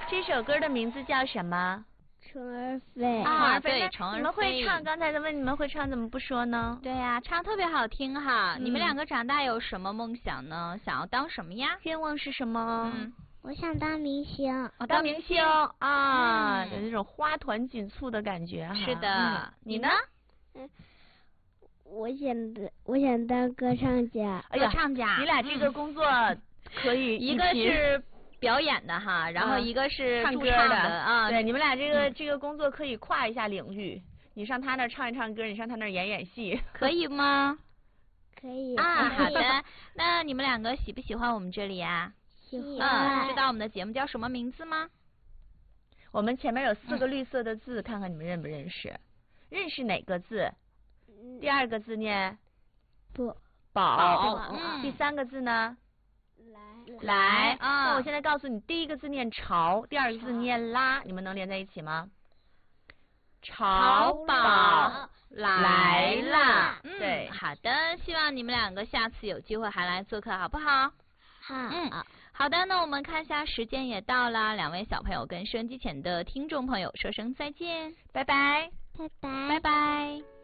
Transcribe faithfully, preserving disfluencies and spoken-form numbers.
这首歌的名字叫什么？ 虫儿飞啊， 对，虫儿飞。 你们会唱？刚才问你们会唱，怎么不说呢？ 对呀、啊，唱特别好听哈、 嗯。 你们两个长大有什么梦想呢？想要当什么呀？ 愿望是什么？ 嗯， 我想当明星。 哦，当明星啊， 嗯、 有那种花团锦簇的感觉哈。 是的， 嗯、你呢？ 嗯。我想当，我想当歌唱家。 歌唱家， 你俩这个工作可以一个是表演的哈，然后一个是唱歌的啊。 对，你们俩这个这个工作可以跨一下领域，你上他那儿唱一唱歌，你上他那儿演演戏， 可以吗？ 可以啊，好的。那你们两个喜不喜欢我们这里呀？ 喜欢。 嗯，知道我们的节目叫什么名字吗？ 我们前面有四个绿色的字，看看你们认不认识？认识哪个字？第二个字念不宝， 嗯， 第三个字呢？ 来来啊。 那我现在告诉你，第一个字念潮，第二个字念拉，你们能连在一起吗？潮宝来啦！ 嗯， 对， 好的，希望你们两个下次有机会还来做客，好不好？ 好。 嗯，好的，那我们看一下时间也到了，两位小朋友跟收音机前的听众朋友说声再见， 拜拜， 拜拜， 拜拜。